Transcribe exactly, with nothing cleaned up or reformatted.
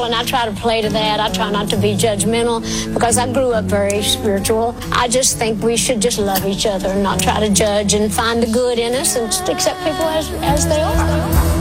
spiritual, and I try to play to that. I try not to be judgmental because I grew up very spiritual. I just think we should just love each other and not try to judge and find the good in us and just accept people as, as they are.